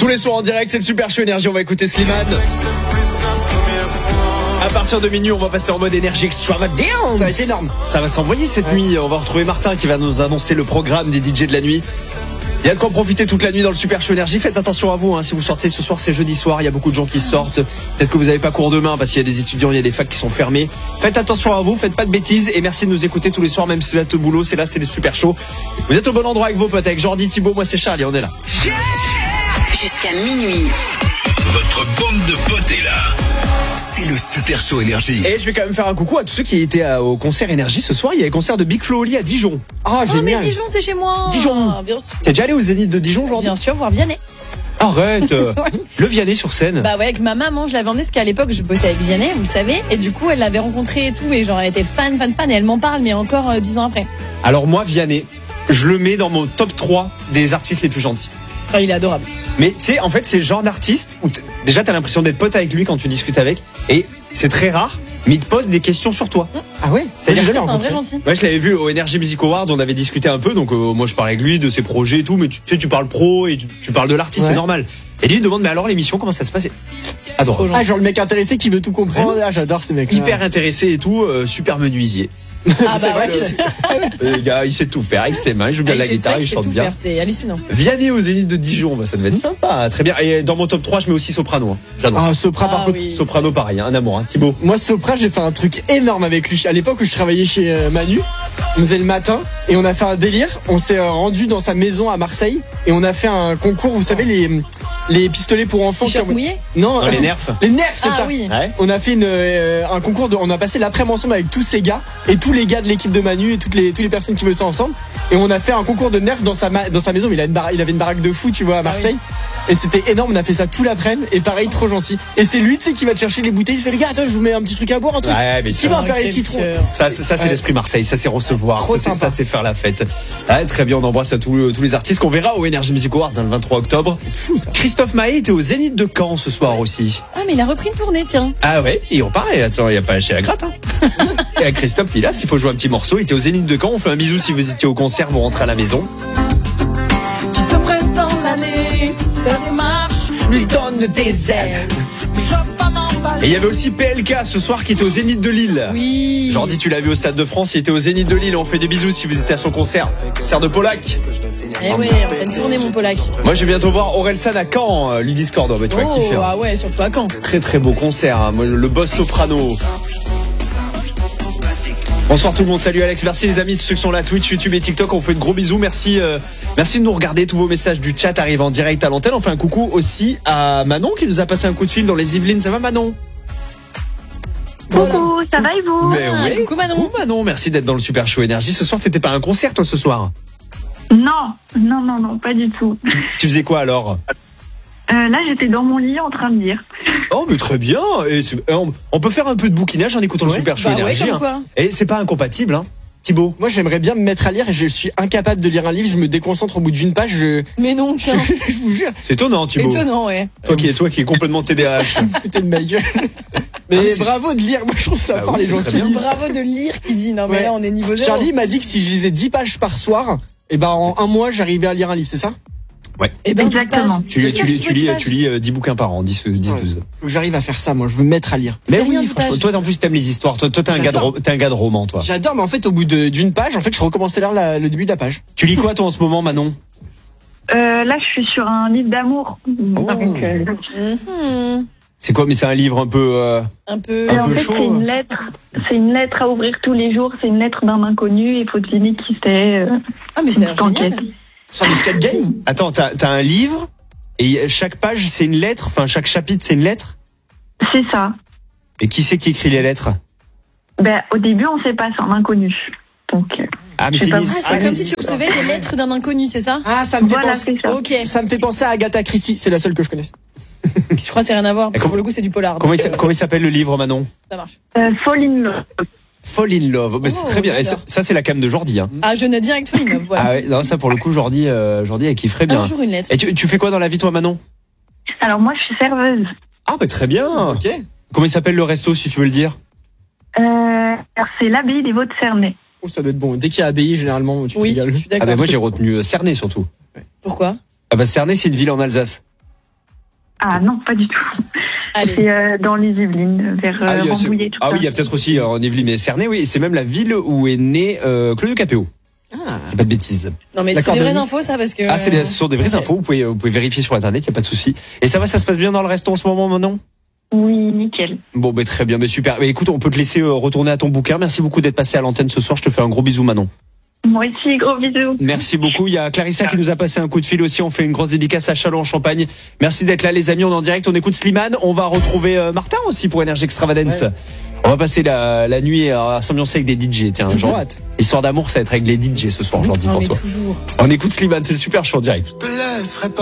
Tous les soirs en direct, c'est le Super Show Énergie. On va écouter Slimane. À partir de minuit, on va passer en mode énergie extravagance. Ça va être énorme. Ça va s'envoyer cette nuit. On va retrouver Martin qui va nous annoncer le programme des DJ de la nuit. Il y a de quoi profiter toute la nuit dans le Super Show Énergie. Faites attention à vous, si vous sortez ce soir, c'est jeudi soir. Il y a beaucoup de gens qui sortent. Peut-être que vous n'avez pas cours demain parce qu'il y a des étudiants, il y a des facs qui sont fermés. Faites attention à vous, faites pas de bêtises. Et merci de nous écouter tous les soirs, même si vous êtes au boulot. C'est le Super Show. Vous êtes au bon endroit avec vos potes, avec Jordi, Thibaut, moi c'est Charlie, on est là. Jusqu'à minuit. Votre bande de potes est là. C'est le Super Show Énergie. Et je vais quand même faire un coucou à tous ceux qui étaient au concert Énergie ce soir. Il y a le concert de Big Flo Oli à Dijon. Ah, Oh, mais Dijon, c'est chez moi. Dijon. Bien sûr. T'es déjà allé au Zénith de Dijon, Jordi? Bien sûr, voir Vianney. Arrête. Le Vianney sur scène. Bah ouais, avec ma maman, je l'avais emmené parce qu'à l'époque, je bossais avec Vianney, vous le savez. Et du coup, elle l'avait rencontré et tout. Et genre, elle était fan. Et elle m'en parle, mais encore 10 ans après. Alors moi, Vianney, je le mets dans mon top 3 des artistes les plus gentils. Enfin, il est adorable. Mais tu sais, en fait, c'est le genre d'artiste où déjà t'as l'impression d'être pote avec lui quand tu discutes avec. Et c'est très rare, mais il te pose des questions sur toi. Ah ouais? C'est un vrai gentil. Ouais, je l'avais vu au Energy Music Awards, on avait discuté un peu, donc moi je parlais avec lui de ses projets et tout, mais tu sais, tu parles pro et tu parles de l'artiste, c'est normal. Et lui il demande, mais alors l'émission, comment ça se passe? Adorable. Ah, genre le mec intéressé qui veut tout comprendre. Ah, j'adore ces mecs. Hyper intéressé et tout, super menuisier. Ah bah ouais. Le gars, il sait tout faire avec ses mains, il joue bien la guitare, il chante bien. C'est hallucinant. Vianney au Zénith de Dijon, ça devait être sympa, très bien. Et dans mon top 3, je mets aussi Soprano. J'adore. Ah, Sopra par contre. Oui. Soprano pareil, un amour, Thibaut. Moi, Sopra, j'ai fait un truc énorme avec lui. À l'époque où je travaillais chez Manu, on faisait le matin et on a fait un délire. On s'est rendu dans sa maison à Marseille et on a fait un concours, vous savez, les pistolets pour enfants. T-shirt mouillé? Non, les nerfs. Les nerfs, c'est ça. Oui. Ouais. On a fait un concours on a passé l'après-midi ensemble avec tous ces gars et tous les gars de l'équipe de Manu et toutes les personnes qui bossaient ensemble. Et on a fait un concours de nerfs dans sa maison. Il avait une baraque de fou, tu vois, à Marseille. Et c'était énorme. On a fait ça tout l'après-midi. Et pareil, trop gentil. Et c'est lui, tu sais, qui va te chercher les bouteilles. Il fait, les gars, attends, je vous mets un petit truc à boire, un truc. Ouais, mais Qui va un carré citron. Ça c'est l'esprit Marseille, ça c'est recevoir, Trop ça sympa. c'est faire la fête. Ouais, très bien, on embrasse à tous les artistes qu'on verra au Energy Music Awards le 23 octobre. C'est fou, ça. Christophe Maé était au Zénith de Caen ce soir aussi. Ah, mais il a repris une tournée, tiens. Ah ouais, et on paraît, attends, il n'y a pas lâché la gratte. Et à Christophe, il est là, s'il faut jouer un petit morceau. Il était au Zénith de Caen, on fait un bisou si vous étiez au concert, vous rentrez à la maison. Qui se presse dans l'allée, faire des marches, Lui donne des ailes. mais j'ose pas m'emballer. Et il y avait aussi PLK ce soir qui était au Zénith de Lille. Oui. Jordi, tu l'as vu au Stade de France, il était au Zénith de Lille. On fait des bisous si vous étiez à son concert. Concert de Polac. Eh ouais, on fait une tournée, mon Polac. Moi, je vais bientôt voir Orelsan à Caen, Ludiscord. Bah, tu vas kiffer. Ah ouais, surtout à Caen. Très très beau concert. Moi, le boss soprano. Bonsoir tout le monde, salut Alex, merci les amis, tous ceux qui sont là, Twitch, YouTube et TikTok, on vous fait de gros bisous, merci de nous regarder, tous vos messages du chat arrivent en direct à l'antenne. On fait un coucou aussi à Manon qui nous a passé un coup de fil dans les Yvelines, ça va Manon? Coucou, ça va et vous? Mais oui. Coucou Manon. Coucou Manon, merci d'être dans le Super Show Énergie. Ce soir, t'étais pas à un concert toi ce soir? Non, pas du tout. Tu faisais quoi alors? Là, j'étais dans mon lit en train de lire. Oh mais très bien. Et on peut faire un peu de bouquinage en écoutant le Super Show Bah ouais, Énergie. comme quoi. Et c'est pas incompatible, Thibaut. Moi, j'aimerais bien me mettre à lire et je suis incapable de lire un livre. Je me déconcentre au bout d'une page. Mais non, tiens. Je vous jure. C'est étonnant Thibaut. Étonnant, ouais. Toi qui est complètement TDAH. Putain de ma gueule. Mais mais c'est- bravo de lire. Moi, je trouve ça Bah fort oui, les c'est gens très qui bien. lisent. Bravo de lire qui dit. Non, mais Ouais. là, on est niveau 0. Charlie m'a dit que si je lisais 10 pages par soir, et ben en un mois, j'arrivais à lire un livre, c'est ça? Eh ben, 10 Exactement. pages. Tu lis Petit page. 10 bouquins par an, 10 12. Faut que j'arrive à faire ça, moi. Je veux me mettre à lire. Mais C'est rien, oui, 10 franchement, pages. toi en plus t'aimes les histoires. Toi t'es un gars de roman, toi. J'adore, mais en fait, au bout d'une page, en fait, je recommençais à lire le début de la page. Tu lis quoi toi en ce moment, Manon? Là, je suis sur un livre d'amour. Donc, Mhm. C'est quoi? Mais c'est un livre un peu. Un peu. et en peu fait, chaud, c'est une lettre à ouvrir tous les jours. C'est une lettre d'un inconnu. Il faut deviner qui c'est. Ah, mais C'est c'est une petite génial. enquête. Sur le Skype Game. Attends, t'as un livre et chaque page c'est une lettre. Enfin, chaque chapitre c'est une lettre. C'est ça. Et qui c'est qui écrit les lettres? Au début, on sait pas, c'est un inconnu. Donc, Ah mais Je sais c'est pas. une Ah, c'est comme si tu recevais des lettres d'un inconnu, c'est ça? Ah, ça me fait voilà, penser. c'est ça. Ok. Ça me fait penser à Agatha Christie. C'est la seule que je connaisse. Je crois que c'est rien à voir. Parce que comment- pour le coup, c'est du polar. Comment donc, il s'appelle le livre, Manon? ça marche. Fall in Love. Fall in Love. Mais c'est Oh, très bien. Et j'adore. ça c'est la cam de Jordi. Ah, je ne direct Fall in Love, voilà. Ah ouais, non, ça pour le coup Jordi elle kifferait bien. Un jour une lettre. Et tu fais quoi dans la vie toi, Manon? Alors, moi, je suis serveuse. Ah bah très bien. Ok. Comment il s'appelle le resto si tu veux le dire? Alors, c'est l'abbaye des Vaux de Cernay. Oh, ça doit être bon. Dès qu'il y a abbaye, généralement, tu te Oui, régales. je suis Ah d'accord. bah moi j'ai retenu Cernay surtout. Pourquoi? Ah bah Cernay c'est une ville en Alsace. Ah non, pas du tout. Allez. C'est dans les Yvelines, vers Rambouillet. Tout ça. Oui, il y a peut-être aussi en Yvelines et Cernay, oui. Et c'est même la ville où est né Claudio Capéo. Pas de bêtises. Non, mais c'est des vraies infos, ça, parce que. Ce sont des vraies infos. Vous pouvez vérifier sur Internet, il n'y a pas de souci. Et ça se passe bien dans le resto en ce moment, Manon? Oui, nickel. Bon, très bien, super. Mais écoute, on peut te laisser retourner à ton bouquin. Merci beaucoup d'être passé à l'antenne ce soir. Je te fais un gros bisou, Manon. Moi aussi, gros bisous. Merci beaucoup. Il y a Clarissa qui nous a passé un coup de fil aussi. On fait une grosse dédicace à Châlons-en-Champagne. Merci d'être là, les amis. On est en direct. On écoute Slimane. On va retrouver Martin aussi pour Énergie Extravagance. Ouais. On va passer la nuit à s'ambiancer avec des DJ. Tiens, genre, histoire d'amour, ça va être avec les DJ ce soir, j'en dis pour toi. Toujours. On écoute Slimane. C'est le super show en direct.